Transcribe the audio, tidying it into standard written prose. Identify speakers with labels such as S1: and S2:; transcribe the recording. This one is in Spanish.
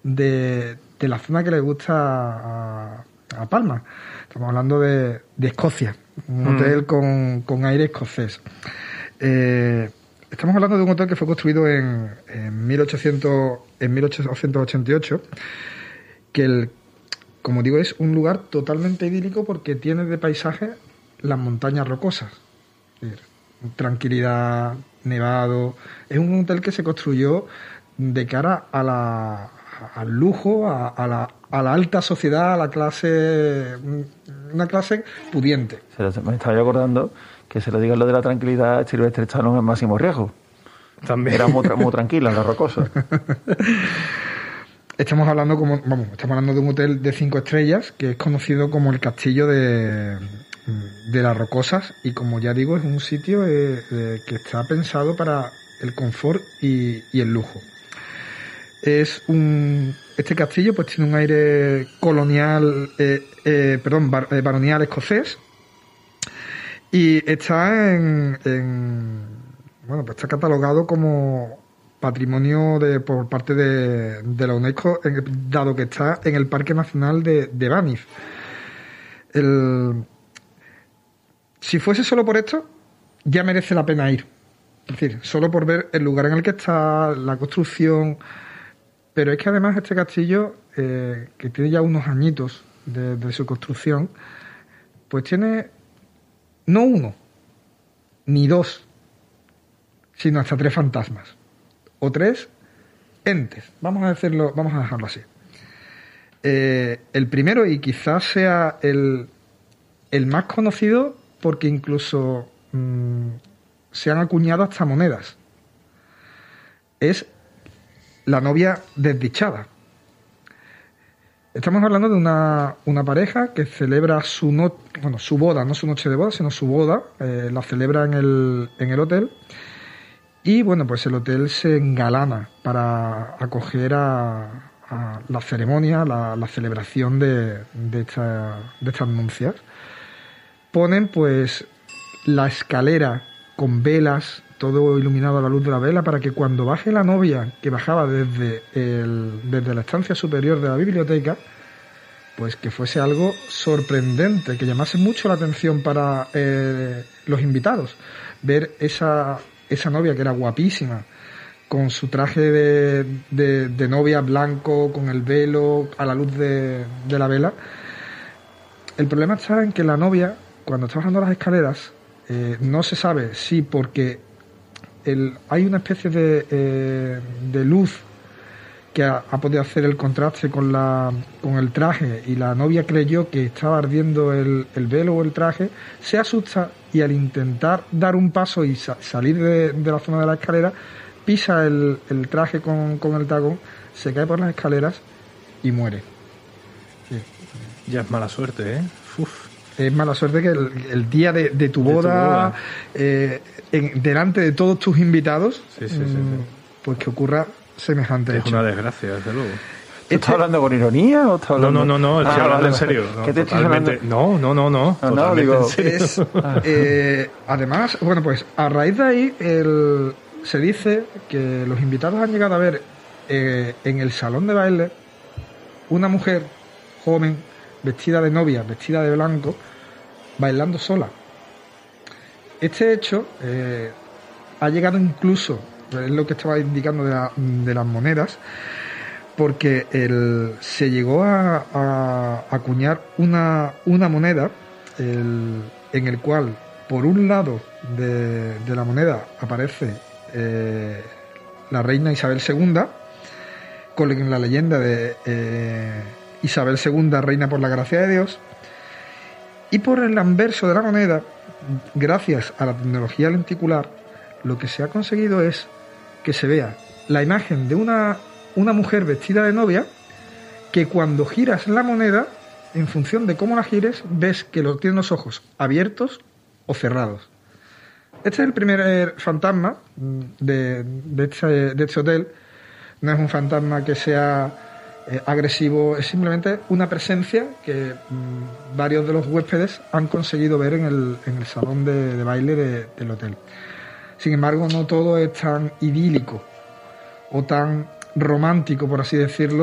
S1: de la zona que le gusta a Palma. Estamos hablando de Escocia, un hotel con aire escocés. Estamos hablando de un hotel que fue construido en 1888, que como digo, es un lugar totalmente idílico porque tiene de paisaje las montañas rocosas. Es decir, tranquilidad, nevado. Es un hotel que se construyó de cara al lujo, a la alta sociedad, a la clase, una clase pudiente.
S2: Me estaba yo acordando que se le diga lo de la tranquilidad, Sylvester Stallone en Máximo Riesgo.
S3: También.
S2: Era muy tranquila, la rocosa.
S1: Estamos hablando de un hotel de 5 estrellas que es conocido como el Castillo de las Rocosas, y como ya digo, es un sitio que está pensado para el confort y el lujo. Este castillo pues tiene un aire colonial, baronial escocés, y está está catalogado como patrimonio por parte de la UNESCO, dado que está en el Parque Nacional de Banff. Si fuese solo por esto, ya merece la pena ir. Es decir, solo por ver el lugar en el que está, la construcción. Pero es que además este castillo, que tiene ya unos añitos de su construcción, pues tiene no uno, ni dos, sino hasta 3 fantasmas. O 3 entes. Vamos a dejarlo así. El primero, y quizás sea el más conocido, porque incluso se han acuñado hasta monedas, es la novia desdichada. Estamos hablando de una pareja que celebra su boda, no su noche de boda, sino su boda, la celebra en el hotel. Y bueno, pues el hotel se engalana para acoger a la ceremonia, la celebración de estas nupcias. Ponen pues la escalera con velas, todo iluminado a la luz de la vela, para que cuando baje la novia, que bajaba desde la estancia superior de la biblioteca, pues que fuese algo sorprendente, que llamase mucho la atención para los invitados. Ver esa novia que era guapísima, con su traje de novia blanco, con el velo a la luz de la vela. El problema está en que la novia, cuando está bajando las escaleras, no se sabe si porque hay una especie de luz que ha podido hacer el contraste con el traje, y la novia creyó que estaba ardiendo el velo o el traje, se asusta y al intentar dar un paso y salir de la zona de la escalera, pisa el traje con el tacón, se cae por las escaleras y muere. Sí.
S3: Ya es mala suerte, ¿eh? Uf.
S1: Es mala suerte que el día de tu boda, delante de todos tus invitados, pues que ocurra semejante hecho.
S3: Es una desgracia, desde luego.
S2: ¿Estás hablando con ironía o estás hablando...?
S3: No, estoy hablando en serio.
S2: ¿Qué te estoy hablando?
S3: No,
S2: digo...
S1: Además, bueno, pues a raíz de ahí se dice que los invitados han llegado a ver en el salón de baile una mujer joven, vestida de novia, vestida de blanco, bailando sola. Este hecho ha llegado incluso, es lo que estaba indicando de las monedas, porque se llegó a acuñar una moneda en el cual, por un lado de la moneda, aparece la reina Isabel II, con la leyenda de Isabel II, reina por la gracia de Dios, y por el anverso de la moneda, gracias a la tecnología lenticular, lo que se ha conseguido es que se vea la imagen de una mujer vestida de novia, que cuando giras la moneda, en función de cómo la gires, ves que tiene los ojos abiertos o cerrados. Este es el primer fantasma de este hotel. No es un fantasma que sea agresivo, es simplemente una presencia que varios de los huéspedes han conseguido ver en el salón de baile del hotel. Sin embargo, no todo es tan idílico o tan romántico, por así decirlo,